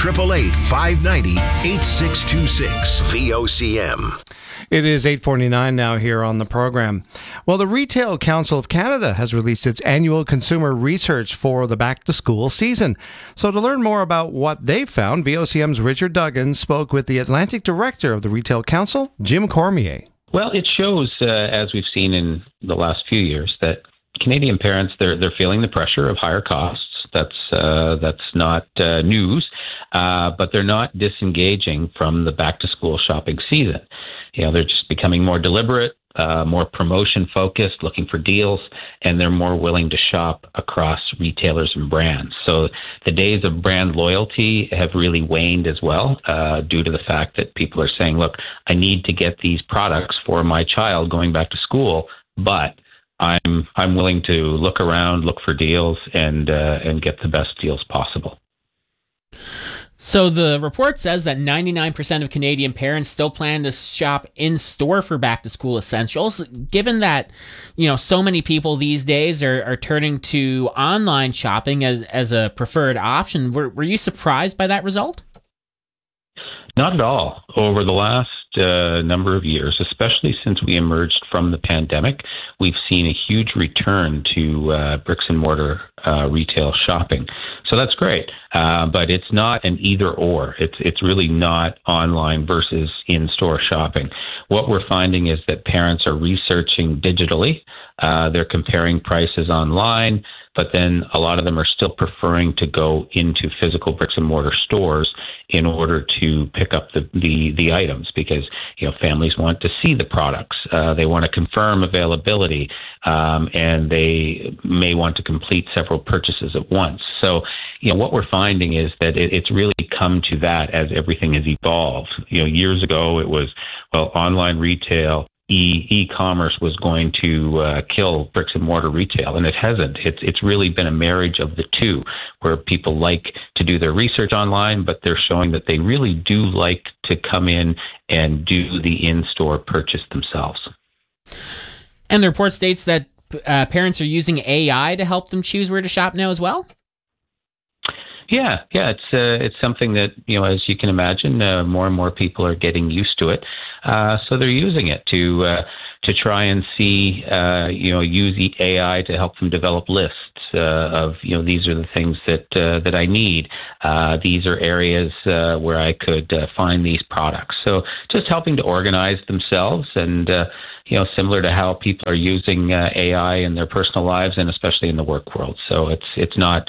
1-888-590-8626. VOCM. It is 8:49 now here on the program. Well, the Retail Council of Canada has released its annual consumer research for the back-to-school season. So to learn more about what they've found, VOCM's Richard Duggan spoke with the Atlantic Director of the Retail Council, Jim Cormier. Well, it shows, as we've seen in the last few years, that Canadian parents, they're feeling the pressure of higher costs. That's not news, but they're not disengaging from the back-to-school shopping season. You know, they're just becoming more deliberate, more promotion-focused, looking for deals, and they're more willing to shop across retailers and brands. So the days of brand loyalty have really waned as well, due to the fact that people are saying, look, I need to get these products for my child going back to school, but I'm willing to look around, look for deals, and get the best deals possible. So the report says that 99% of Canadian parents still plan to shop in store for back-to-school essentials. Given that, you know, so many people these days are turning to online shopping as a preferred option, were you surprised by that result? Not at all. Over the last number of years, especially since we emerged from the pandemic, we've seen a huge return to bricks and mortar retail shopping. So that's great, but it's not an either or. It's really not online versus in-store shopping. What we're finding is that parents are researching digitally. They're comparing prices online. but then a lot of them are still preferring to go into physical bricks and mortar stores in order to pick up the items, because families want to see the products. They want to confirm availability, and they may want to complete several purchases at once. So, what we're finding is that it's really come to that as everything has evolved. Years ago it was, online retail, e-commerce was going to kill bricks and mortar retail, and it hasn't. It's really been a marriage of the two, where people like to do their research online, but they're showing that they really do like to come in and do the in-store purchase themselves. And the report states that parents are using AI to help them choose where to shop now as well? Yeah, it's something that, as you can imagine, more and more people are getting used to it. So they're using it to try and see, use the AI to help them develop lists of, these are the things that I need. These are areas where I could find these products. So just helping to organize themselves, and similar to how people are using AI in their personal lives, and especially in the work world. So it's not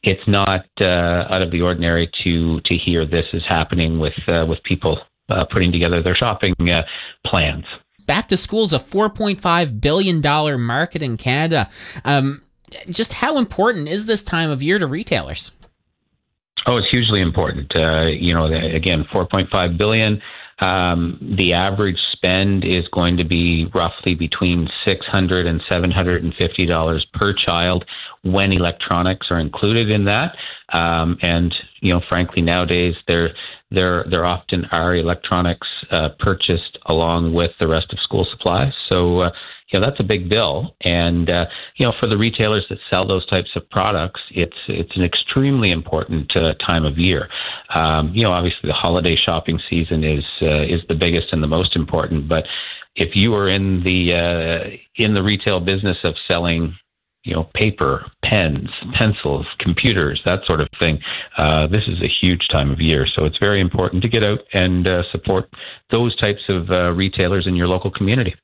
out of the ordinary to hear this is happening with people putting together their shopping plans. Back to school is a $4.5 billion market in Canada. Just how important is this time of year to retailers? Oh, it's hugely important. Again, $4.5 billion. The average spend is going to be roughly between $600 and $750 per child when electronics are included in that. And frankly, nowadays there often are electronics purchased along with the rest of school supplies. So that's a big bill. And for the retailers that sell those types of products, it's an extremely important time of year. Obviously the holiday shopping season is the biggest and the most important. But if you are in the retail business of selling paper, pens, pencils, computers, that sort of thing, this is a huge time of year. So it's very important to get out and support those types of retailers in your local community.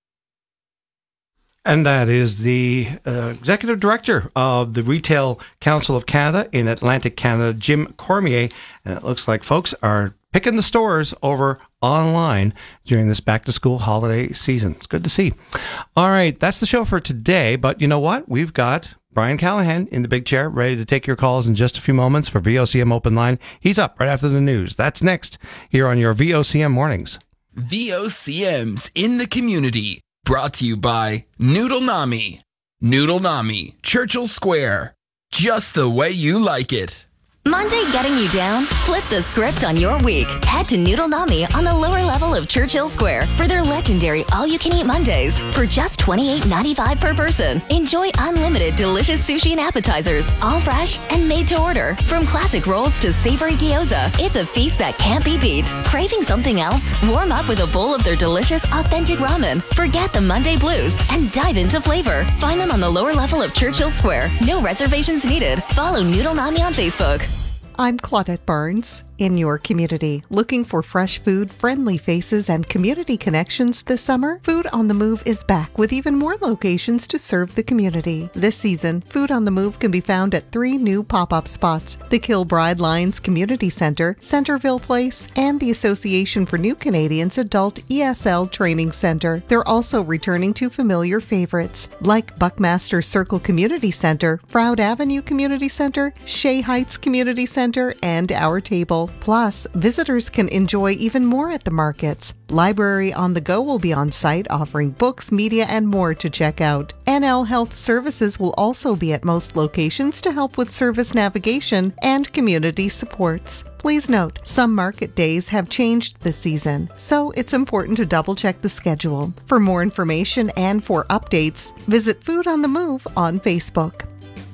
And that is the Executive Director of the Retail Council of Canada in Atlantic Canada, Jim Cormier. And it looks like folks are picking the stores over online during this back-to-school holiday season. It's good to see. All right, that's the show for today. But you know what? We've got Brian Callahan in the big chair, ready to take your calls in just a few moments for VOCM Open Line. He's up right after the news. That's next here on your VOCM Mornings. VOCM's in the community. Brought to you by Noodle Nami. Noodle Nami, Churchill Square. Just the way you like it. Monday getting you down? Flip the script on your week. Head to Noodle Nami on the lower level of Churchill Square for their legendary all-you-can-eat Mondays. For just $28.95 per person, enjoy unlimited delicious sushi and appetizers, all fresh and made to order. From classic rolls to savory gyoza, it's a feast that can't be beat. Craving something else? Warm up with a bowl of their delicious, authentic ramen. Forget the Monday blues and dive into flavor. Find them on the lower level of Churchill Square. No reservations needed. Follow Noodle Nami on Facebook. I'm Claudette Barnes. In your community, looking for fresh food, friendly faces, and community connections this summer? Food on the Move is back with even more locations to serve the community. This season, Food on the Move can be found at 3 new pop-up spots: the Kilbride Lions Community Center, Centerville Place, and the Association for New Canadians Adult ESL Training Center. They're also returning to familiar favorites like Buckmaster Circle Community Center, Froude Avenue Community Center, Shea Heights Community Center, and Our Table. Plus, visitors can enjoy even more at the markets. Library on the Go will be on site, offering books, media, and more to check out. NL Health Services will also be at most locations to help with service navigation and community supports. Please note, some market days have changed this season, so it's important to double-check the schedule. For more information and for updates, visit Food on the Move on Facebook.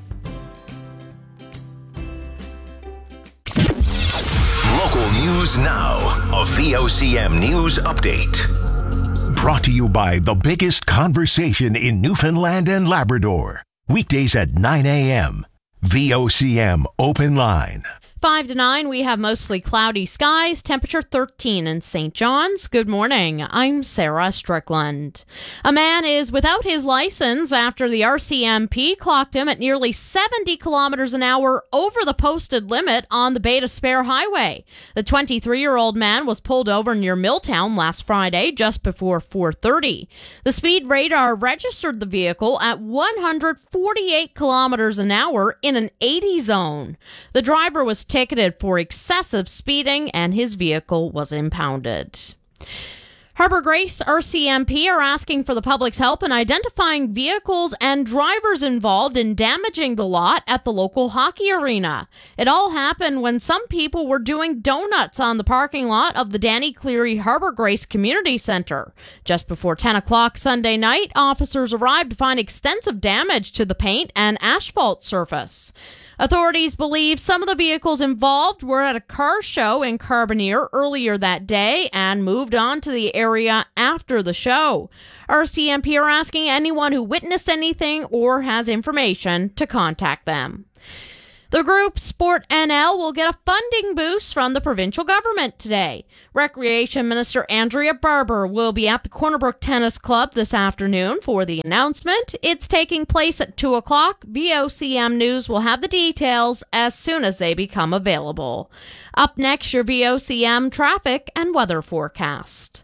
Local news now. A VOCM News Update. Brought to you by the biggest conversation in Newfoundland and Labrador. Weekdays at 9 a.m. VOCM Open Line. 5 to 9, we have mostly cloudy skies, temperature 13 in St. John's. Good morning. I'm Sarah Strickland. A man is without his license after the RCMP clocked him at nearly 70 kilometers an hour over the posted limit on the Bay d'Espoir Highway. The 23-year-old man was pulled over near Milltown last Friday just before 4:30. The speed radar registered the vehicle at 148 kilometers an hour in an 80 zone. The driver was ticketed for excessive speeding and his vehicle was impounded. Harbour Grace RCMP are asking for the public's help in identifying vehicles and drivers involved in damaging the lot at the local hockey arena. It all happened when some people were doing donuts on the parking lot of the Danny Cleary Harbour Grace Community Center. Just before 10 o'clock Sunday night, officers arrived to find extensive damage to the paint and asphalt surface. Authorities believe some of the vehicles involved were at a car show in Carbonear earlier that day and moved on to the area after the show. RCMP are asking anyone who witnessed anything or has information to contact them. The group Sport NL will get a funding boost from the provincial government today. Recreation Minister Andrea Barber will be at the Cornerbrook Tennis Club this afternoon for the announcement. It's taking place at 2 o'clock. VOCM News will have the details as soon as they become available. Up next, your VOCM traffic and weather forecast.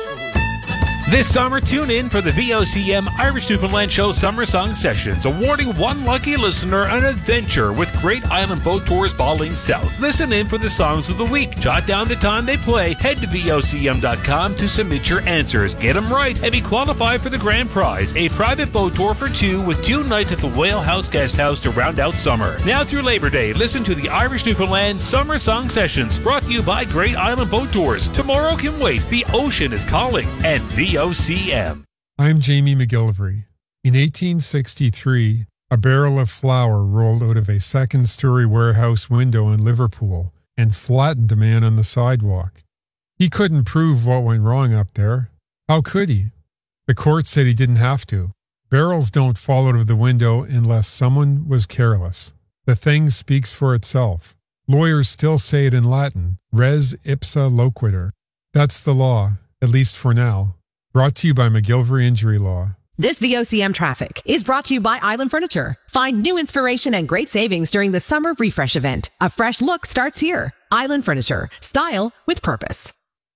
This summer, tune in for the VOCM Irish Newfoundland Show Summer Song Sessions, awarding one lucky listener an adventure with Great Island Boat Tours Baldwin South. Listen in for the songs of the week. Jot down the time they play. Head to VOCM.com to submit your answers. Get them right and be qualified for the grand prize, a private boat tour for two with 2 nights at the Whale House Guest House to round out summer. Now through Labor Day, listen to the Irish Newfoundland Summer Song Sessions, brought to you by Great Island Boat Tours. Tomorrow can wait. The ocean is calling. And VOCM. I'm Jamie McGillivray. In 1863, a barrel of flour rolled out of a second-story warehouse window in Liverpool and flattened a man on the sidewalk. He couldn't prove what went wrong up there. How could he? The court said he didn't have to. Barrels don't fall out of the window unless someone was careless. The thing speaks for itself. Lawyers still say it in Latin, res ipsa loquitur. That's the law, at least for now. Brought to you by McGillivray Injury Law. This VOCM traffic is brought to you by Island Furniture. Find new inspiration and great savings during the Summer Refresh event. A fresh look starts here. Island Furniture. Style with purpose.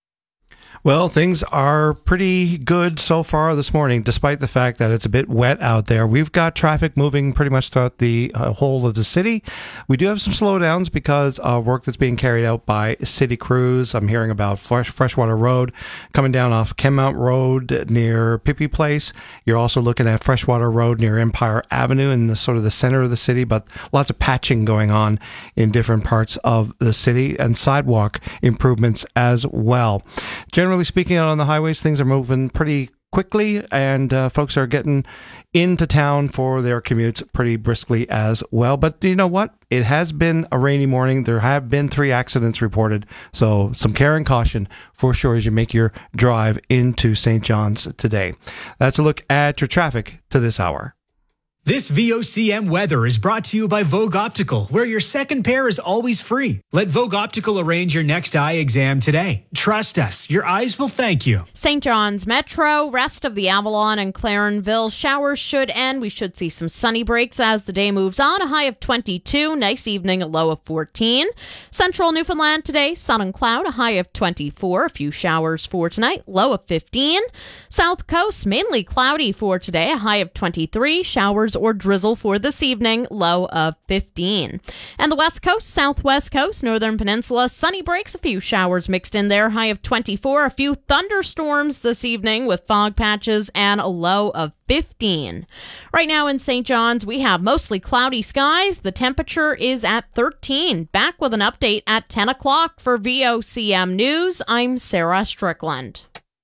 Well, things are pretty good so far this morning, despite the fact that it's a bit wet out there. We've got traffic moving pretty much throughout the whole of the city. We do have some slowdowns because of work that's being carried out by city crews. I'm hearing about Freshwater Road coming down off Kenmount Road near Pippi Place. You're also looking at Freshwater Road near Empire Avenue in the sort of the center of the city, but lots of patching going on in different parts of the city and sidewalk improvements as well. Generally speaking, out on the highways, things are moving pretty quickly, and folks are getting into town for their commutes pretty briskly as well. But you know what? It has been a rainy morning. There have been 3 accidents reported, so some care and caution for sure as you make your drive into St. John's today. That's a look at your traffic to this hour. This VOCM weather is brought to you by Vogue Optical, where your second pair is always free. Let Vogue Optical arrange your next eye exam today. Trust us, your eyes will thank you. St. John's Metro, rest of the Avalon and Clarenville, showers should end. We should see some sunny breaks as the day moves on. A high of 22, nice evening, a low of 14. Central Newfoundland today, sun and cloud, a high of 24. A few showers for tonight, low of 15. South Coast, mainly cloudy for today, a high of 23. Showers or drizzle for this evening, low of 15. And the West Coast, Southwest Coast, Northern Peninsula, sunny breaks, a few showers mixed in there, high of 24. A few thunderstorms this evening with fog patches and a low of 15. Right now in St. John's, we have mostly cloudy skies. The temperature is at 13. Back with an update at 10 o'clock for VOCM News. I'm Sarah Strickland.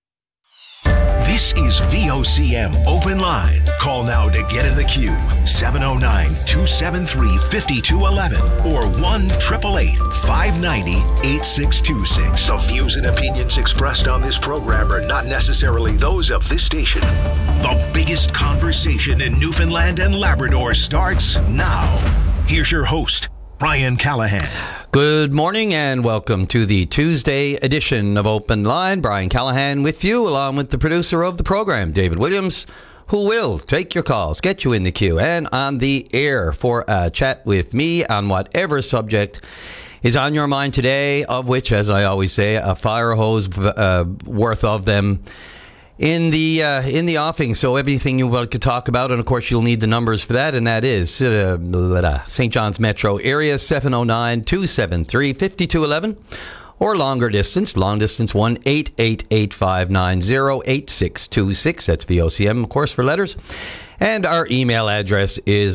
This is VOCM Open Line. Call now to get in the queue. 709-273-5211 or 1-888-590-8626. The views and opinions expressed on this program are not necessarily those of this station. The biggest conversation in Newfoundland and Labrador starts now. Here's your host, Brian Callahan. Good morning and welcome to the Tuesday edition of Open Line. Brian Callahan with you, along with the producer of the program, David Williams, who will take your calls, get you in the queue and on the air for a chat with me on whatever subject is on your mind today, of which, as I always say, a fire hose worth of them in the offing. So everything you want to talk about, and of course you'll need the numbers for that, and that is St. John's Metro area 709-273-5211, or long distance 1-888-590-8626. That's VOCM, of course, for letters. And our email address is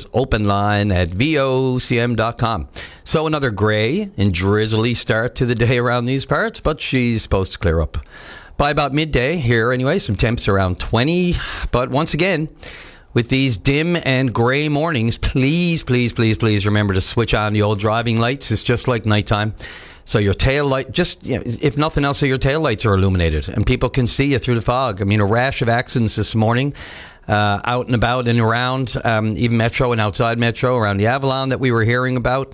openline@vocm.com. So another gray and drizzly start to the day around these parts, but she's supposed to clear up by about midday here anyway. Some temps around 20. But once again, with these dim and gray mornings, please remember to switch on the old driving lights. It's just like nighttime. So your tail light, just, if nothing else, so your tail lights are illuminated and people can see you through the fog. I mean, a rash of accidents this morning. Out and about and around, even Metro and outside Metro, around the Avalon that we were hearing about.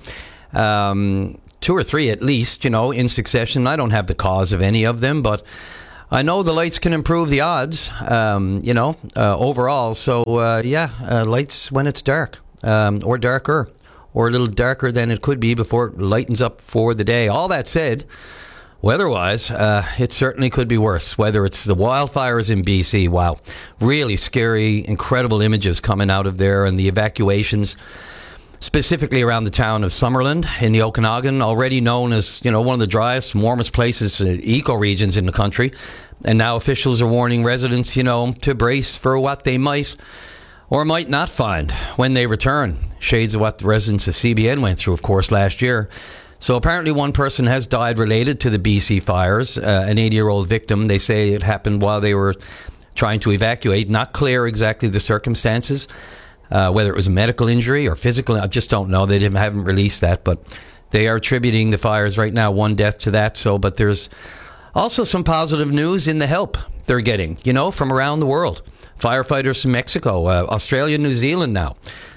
2 or 3 at least, in succession. I don't have the cause of any of them, but I know the lights can improve the odds, overall. So, lights when it's dark, or darker, or a little darker than it could be before it lightens up for the day. All that said, weather-wise, it certainly could be worse. Whether it's the wildfires in BC, wow, really scary, incredible images coming out of there, and the evacuations, specifically around the town of Summerland in the Okanagan, already known as, one of the driest, warmest places, ecoregions in the country. And now officials are warning residents, to brace for what they might or might not find when they return. Shades of what the residents of CBN went through, of course, last year. So apparently one person has died related to the BC fires, an 80-year-old victim. They say it happened while they were trying to evacuate. Not clear exactly the circumstances, whether it was a medical injury or physical. I just don't know. They haven't released that, but they are attributing the fires right now, one death to that. So, but there's also some positive news in the help they're getting, from around the world. Firefighters from Mexico, Australia, New Zealand now.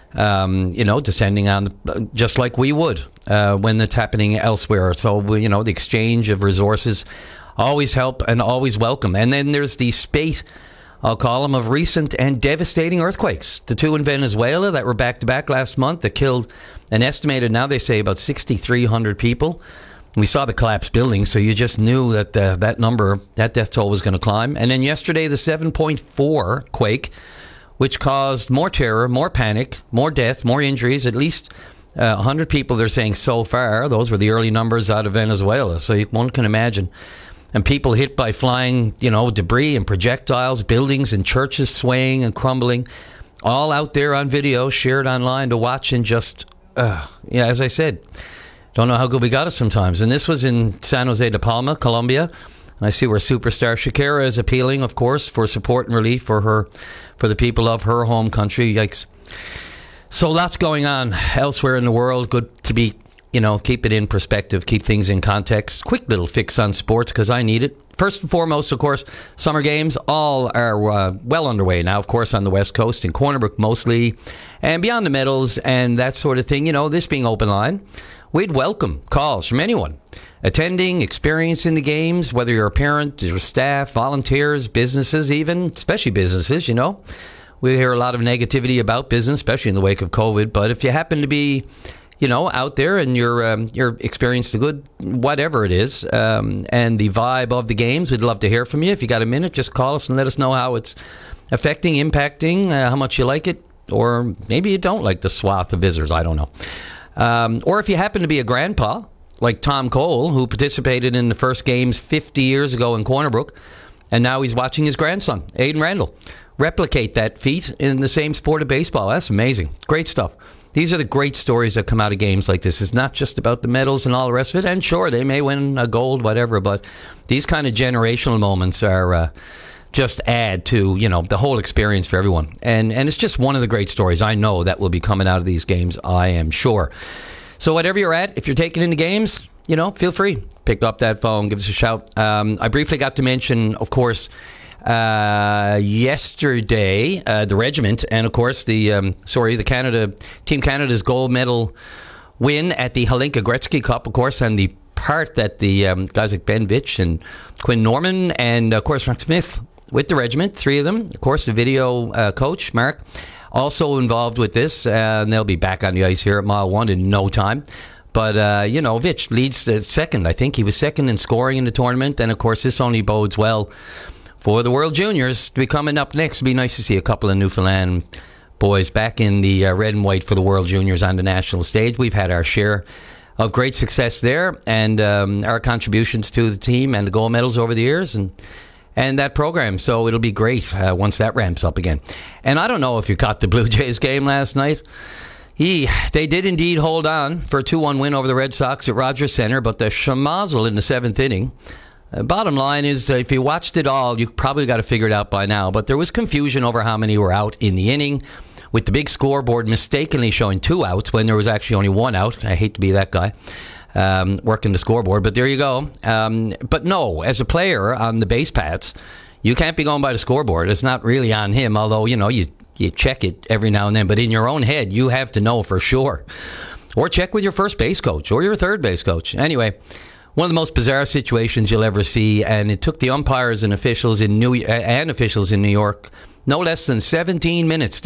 Descending on, just like we would when it's happening elsewhere. So, the exchange of resources always help and always welcome. And then there's the spate, I'll call them, of recent and devastating earthquakes. The 2 in Venezuela that were back-to-back last month that killed an estimated, now they say, about 6,300 people. We saw the collapsed buildings, so you just knew that that number, that death toll was going to climb. And then yesterday, the 7.4 quake, which caused more terror, more panic, more death, more injuries, at least 100 people, they're saying, so far. Those were the early numbers out of Venezuela, so one can imagine. And people hit by flying, debris and projectiles, buildings and churches swaying and crumbling, all out there on video, shared online to watch, and just, as I said, don't know how good we got it sometimes. And this was in San Jose de Palma, Colombia. And I see where superstar Shakira is appealing, of course, for support and relief for the people of her home country. Yikes. So lots going on elsewhere in the world. Good to be, keep it in perspective, keep things in context. Quick little fix on sports, because I need it. First and foremost, of course, summer games all are well underway now, of course, on the West Coast, in Corner Brook mostly, and beyond the Meadows and that sort of thing. This being Open Line, we'd welcome calls from anyone attending, experiencing the games, whether you're a parent or staff, volunteers, businesses even, especially businesses, We hear a lot of negativity about business, especially in the wake of COVID. But if you happen to be, out there and you're experiencing the good, whatever it is, and the vibe of the games, we'd love to hear from you. If you got a minute, just call us and let us know how it's affecting, impacting, how much you like it, or maybe you don't like the swath of visitors. I don't know. Or if you happen to be a grandpa, like Tom Cole, who participated in the first games 50 years ago in Corner Brook, and now he's watching his grandson, Aiden Randall, replicate that feat in the same sport of baseball. That's amazing. Great stuff. These are the great stories that come out of games like this. It's not just about the medals and all the rest of it. And sure, they may win a gold, whatever, but these kind of generational moments are just add to, the whole experience for everyone. And it's just one of the great stories I know that will be coming out of these games, I am sure. So whatever you're at, if you're taking in the games, feel free. Pick up that phone, give us a shout. I briefly got to mention, of course, yesterday, the regiment, and of course, Team Canada's gold medal win at the Hlinka Gretzky Cup, of course, and the part that the guys like Ben Vitch and Quinn Norman and, of course, Mark Smith with the regiment, 3 of them. Of course, the video coach, Mark, also involved with this, and they'll be back on the ice here at Mile 1 in no time. But, Vitch leads second. I think he was second in scoring in the tournament, and, of course, this only bodes well for the World Juniors to be coming up next. It'd be nice to see a couple of Newfoundland boys back in the red and white for the World Juniors on the national stage. We've had our share of great success there, and our contributions to the team and the gold medals over the years and that program. So it'll be great once that ramps up again. And I don't know if you caught the Blue Jays game last night. They did indeed hold on for a 2-1 win over the Red Sox at Rogers Center, but the schmozzle in the 7th inning. Bottom line is, if you watched it all, you probably got to figure it out by now. But there was confusion over how many were out in the inning, with the big scoreboard mistakenly showing 2 outs when there was actually only 1 out. I hate to be that guy working the scoreboard, but there you go. But no, as a player on the base paths, you can't be going by the scoreboard. It's not really on him, although, you check it every now and then. But in your own head, you have to know for sure. Or check with your first base coach or your third base coach. Anyway, one of the most bizarre situations you'll ever see, and it took the umpires and officials in New York no less than 17 minutes to